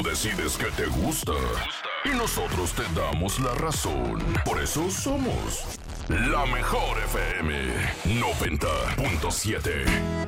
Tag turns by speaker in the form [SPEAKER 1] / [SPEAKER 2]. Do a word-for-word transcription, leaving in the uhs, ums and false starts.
[SPEAKER 1] decides que te gusta. Y nosotros te damos la razón. Por eso somos la mejor F M noventa punto siete.